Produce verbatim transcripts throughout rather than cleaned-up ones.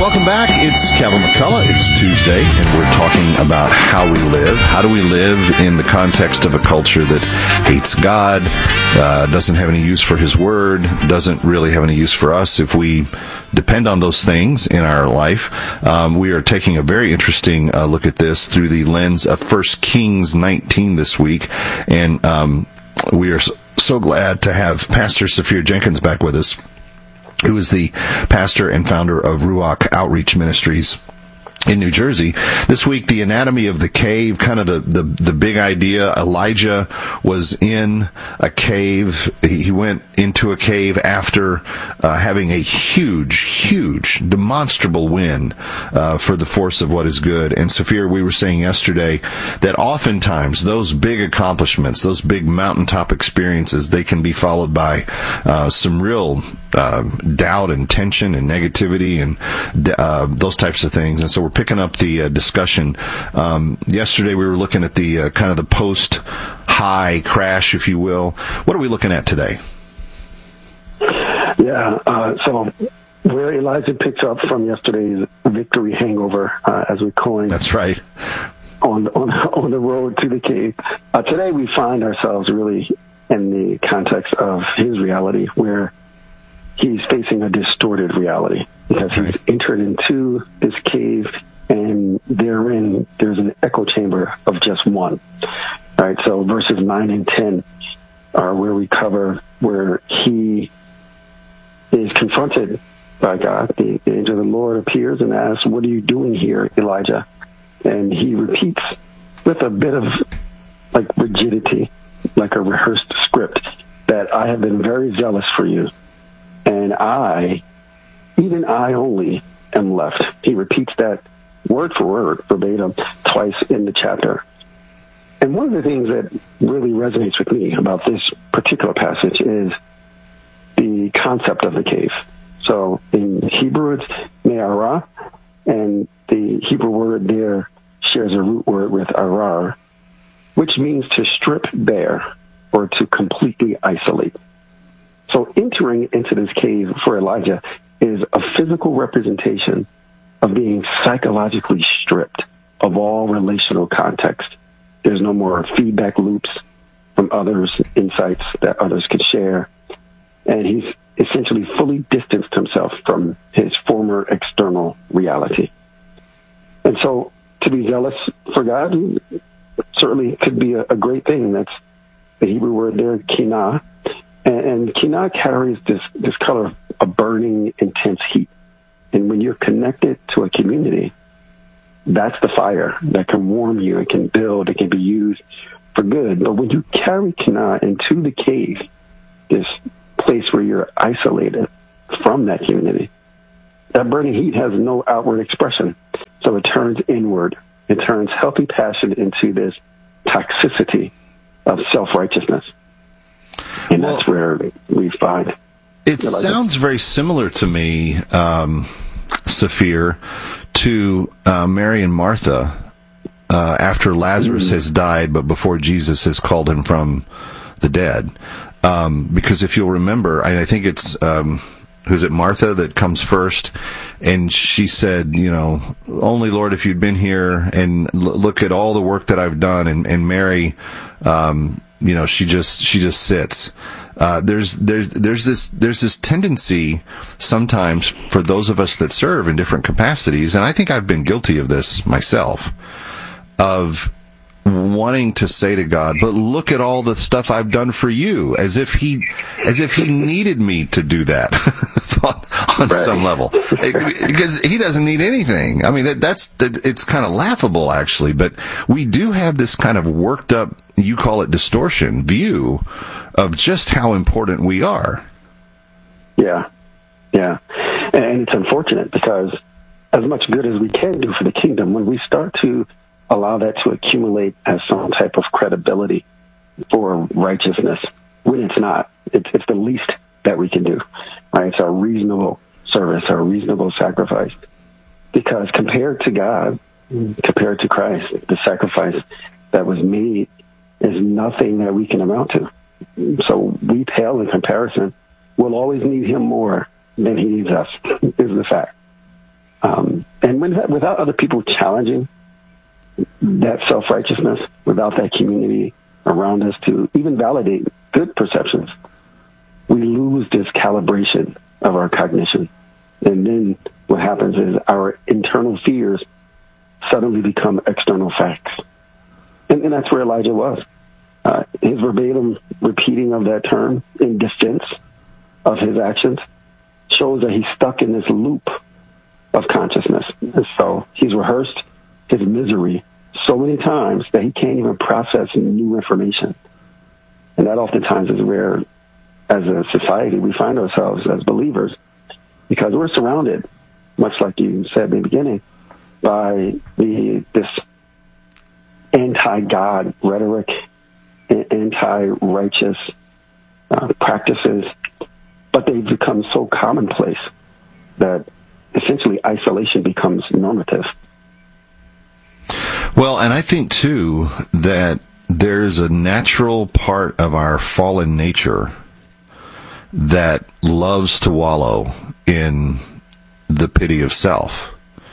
welcome back. It's Kevin McCullough. It's Tuesday, and we're talking about how we live. How do we live in the context of a culture that hates God, uh, doesn't have any use for His Word, doesn't really have any use for us if we depend on those things in our life? Um, we are taking a very interesting uh, look at this through the lens of First Kings nineteen this week, and um, we are so, so glad to have Pastor Saphir Jenkins back with us, who is the pastor and founder of Ruach Outreach Ministries in New Jersey. This week, the anatomy of the cave, kind of the, the, the big idea. Elijah was in a cave. He went into a cave after uh, having a huge, huge, demonstrable win uh, for the force of what is good. And Saphir, we were saying yesterday that oftentimes those big accomplishments, those big mountaintop experiences, they can be followed by uh, some real uh, doubt and tension and negativity and uh, those types of things. And so we're picking up the uh, discussion. Um, yesterday we were looking at the uh, kind of the post-high crash, if you will. What are we looking at today? Yeah, uh, so where Elijah picks up from yesterday's victory hangover, uh, as we coined. That's right. On, on, on the road to the cave. Uh, today we find ourselves really in the context of his reality, where he's facing a distorted reality, because right. he's entered into this cave, and therein there's an echo chamber of just one. All right, so verses nine and ten are where we cover where he is confronted by God. The, the angel of the Lord appears and asks, "What are you doing here, Elijah?" And he repeats with a bit of like rigidity, like a rehearsed script, that I have been very zealous for you, and I, even I only, am left. He repeats that word for word, verbatim, twice in the chapter. And one of the things that really resonates with me about this particular passage is the concept of the cave. So in Hebrew, it's me'ara, and the Hebrew word there shares a root word with arar, which means to strip bare or to completely isolate. So entering into this cave for Elijah is a physical representation of being psychologically stripped of all relational context. There's no more feedback loops from others, insights that others could share. And he's essentially fully distanced himself from his former external reality. And so to be zealous for God certainly could be a, a great thing. That's the Hebrew word there, kinah. And, and kinah carries this, this color of a burning, intense heat. And when you're connected to a community, that's the fire that can warm you, it can build, it can be used for good. But when you carry kinah into the cave, this place where you're isolated from that community, that burning heat has no outward expression. So it turns inward. It turns healthy passion into this toxicity of self-righteousness. And well, that's where we find. It sounds very similar to me, um, Saphir, to uh, Mary and Martha uh, after Lazarus mm-hmm. has died, but before Jesus has called him from the dead. Um, because if you'll remember, I, I think it's, um, who's it, Martha that comes first, and she said, you know, only Lord, if you'd been here and l- look at all the work that I've done. And, and Mary, um, you know, she just, she just sits. Uh, there's, there's, there's this, there's this tendency sometimes for those of us that serve in different capacities, and I think I've been guilty of this myself, of wanting to say to God, but look at all the stuff I've done for you, as if he, as if he needed me to do that on, on some level, because he doesn't need anything. I mean, that, that's, that, it's kind of laughable actually, but we do have this kind of worked up, you call it distortion, view of just how important we are. Yeah. Yeah. And it's unfortunate because as much good as we can do for the kingdom, when we start to allow that to accumulate as some type of credibility for righteousness, when it's not, it's, it's the least that we can do, right? It's our reasonable service, our reasonable sacrifice. Because compared to God, compared to Christ, the sacrifice that was made is nothing that we can amount to. So we pale in comparison. We'll always need him more than he needs us, is the fact. Um, and when, without other people challenging that self-righteousness, without that community around us to even validate good perceptions, we lose this calibration of our cognition. And then what happens is our internal fears suddenly become external facts. And, and that's where Elijah was. Uh, his verbatim repeating of that term in defense of his actions shows that he's stuck in this loop of consciousness. And so he's rehearsed his misery so many times that he can't even process new information. And that oftentimes is where, as a society, we find ourselves as believers, because we're surrounded, much like you said in the beginning, by the this anti-God rhetoric, anti-righteous uh, practices, but they've become so commonplace that essentially isolation becomes normative. Well, and I think, too, that there's a natural part of our fallen nature that loves to wallow in the pity of self.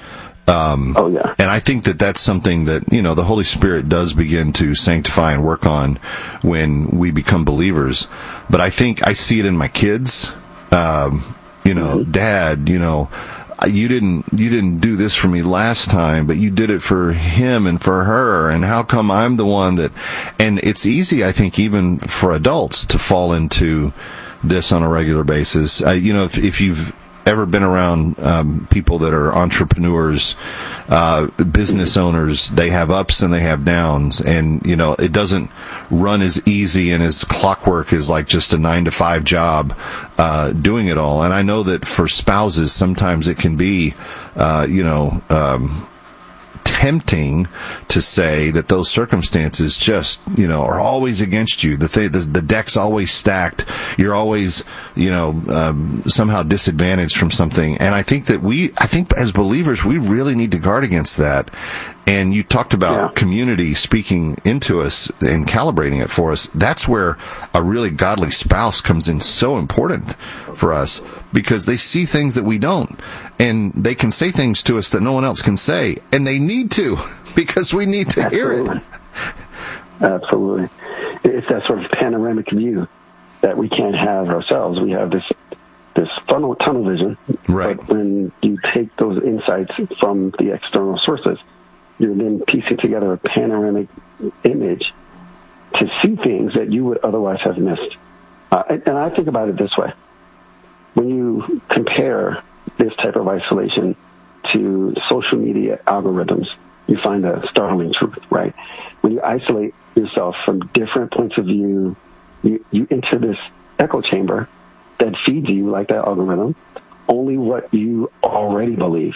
Um, oh, yeah. And I think that that's something that, you know, the Holy Spirit does begin to sanctify and work on when we become believers. But I think I see it in my kids. Um, you know, mm-hmm. Dad, you know, you didn't, you didn't do this for me last time, but you did it for him and for her. And how come I'm the one that, and it's easy, I think, even for adults to fall into this on a regular basis. Uh, you know, if, if you've ever been around um, people that are entrepreneurs, uh, business owners, they have ups and they have downs, and you know it doesn't run as easy and as clockwork as like just a nine to five job uh, doing it all. And I know that for spouses, sometimes it can be, uh, you know. Um, tempting to say that those circumstances just, you know, are always against you. The th- the, the deck's always stacked. You're always, you know, um, somehow disadvantaged from something. And I think that we, I think as believers, we really need to guard against that. And you talked about yeah. community speaking into us and calibrating it for us. That's where a really godly spouse comes in so important for us, because they see things that we don't. And they can say things to us that no one else can say. And they need to, because we need to Absolutely. hear it. Absolutely. It's that sort of panoramic view that we can't have ourselves. We have this this funnel tunnel vision. Right. But when you take those insights from the external sources, you're then piecing together a panoramic image to see things that you would otherwise have missed. Uh, and, and I think about it this way. When you compare this type of isolation to social media algorithms, you find a startling truth, right? When you isolate yourself from different points of view, you, you enter this echo chamber that feeds you, like that algorithm, only what you already believe.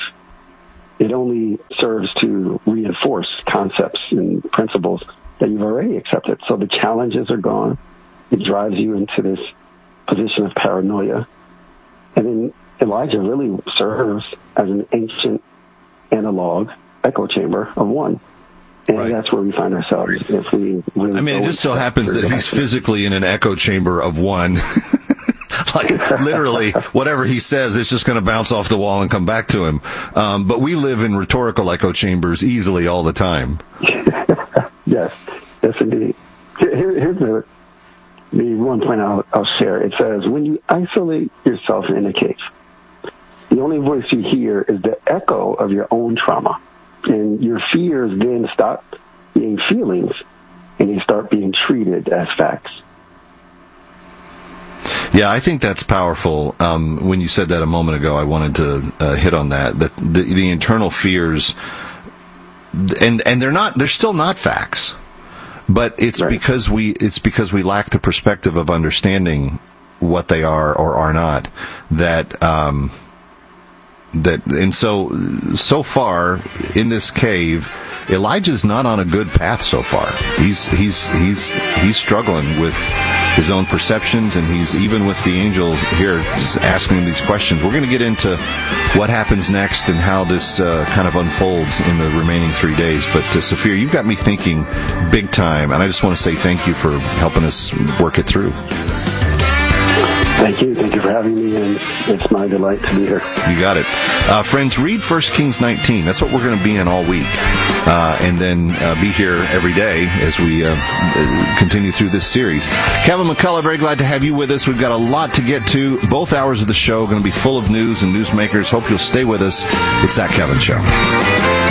It only serves to reinforce concepts and principles that you've already accepted. So the challenges are gone. It drives you into this position of paranoia. And then Elijah really serves as an ancient analog echo chamber of one. And right. that's where we find ourselves if we really I mean, it just so happens that he's physically in an echo chamber of one. Like, literally, whatever he says, it's just going to bounce off the wall and come back to him. Um, but we live in rhetorical echo chambers easily all the time. Yes, yes, indeed. Here, here's the, the one point I'll, I'll share. It says, when you isolate yourself in a cave, the only voice you hear is the echo of your own trauma. And your fears then stop being feelings, and they start being treated as facts. Yeah, I think that's powerful. Um, when you said that a moment ago, I wanted to uh, hit on that. That the, the internal fears, and and they're not, they're still not facts, but it's right. because we it's because we lack the perspective of understanding what they are or are not. That um, that and so so far in this cave, Elijah's not on a good path so far. He's he's he's he's struggling with his own perceptions, and he's even with the angel here just asking him these questions. We're going to get into what happens next and how this uh, kind of unfolds in the remaining three days. But uh, Sophia, you've got me thinking big time, and I just want to say thank you for helping us work it through. Thank you. Thank you for having me, and it's my delight to be here. You got it. Uh, friends, read First Kings nineteen. That's what we're going to be in all week. Uh, and then uh, be here every day as we uh, continue through this series. Kevin McCullough, very glad to have you with us. We've got a lot to get to. Both hours of the show are going to be full of news and newsmakers. Hope you'll stay with us. It's That Kevin Show.